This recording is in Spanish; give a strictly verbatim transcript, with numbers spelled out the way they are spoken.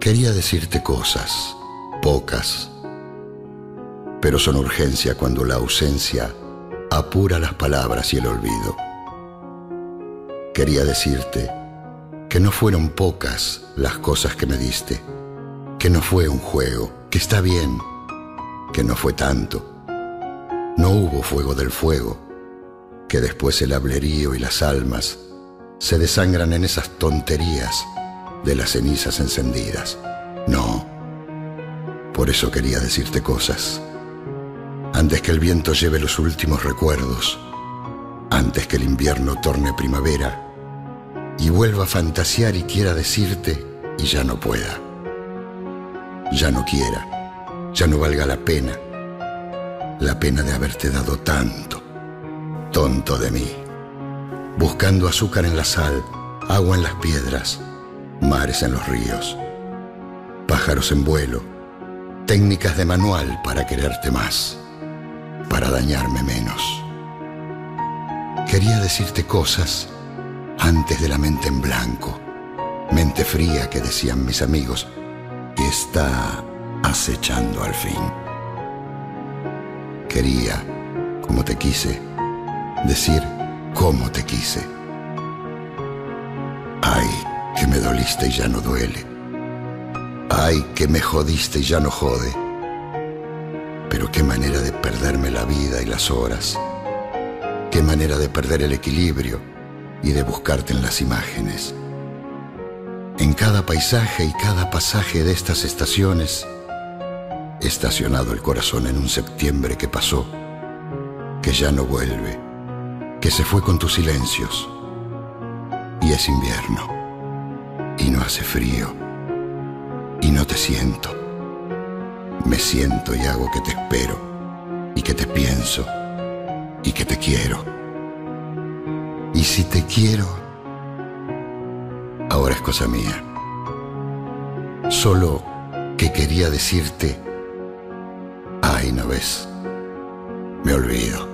Quería decirte cosas, pocas, pero son urgencia cuando la ausencia apura las palabras y el olvido. Quería decirte que no fueron pocas las cosas que me diste, que no fue un juego, que está bien, que no fue tanto. No hubo fuego del fuego, que después el hablerío y las almas se desangran en esas tonterías de las cenizas encendidas. No, por eso quería decirte cosas, antes que el viento lleve los últimos recuerdos, antes que el invierno torne primavera y vuelva a fantasear y quiera decirte y ya no pueda, ya no quiera, ya no valga la pena, la pena de haberte dado tanto, tonto de mí, buscando azúcar en la sal, agua en las piedras, mares en los ríos, pájaros en vuelo, técnicas de manual para quererte más, para dañarme menos. Quería decirte cosas antes de la mente en blanco, mente fría que decían mis amigos, que está acechando al fin. Quería, como te quise, decir cómo te quise. Ay, que me doliste y ya no duele. Ay, que me jodiste y ya no jode. Pero qué manera de perderme la vida y las horas. Qué manera de perder el equilibrio y de buscarte en las imágenes. En cada paisaje y cada pasaje de estas estaciones, estacionado el corazón en un septiembre que pasó, que ya no vuelve, que se fue con tus silencios. Y es invierno, y no hace frío, y no te siento. Me siento y hago que te espero, y que te pienso, y que te quiero. Y si te quiero, ahora es cosa mía. Solo que quería decirte, ay, no ves, me olvido.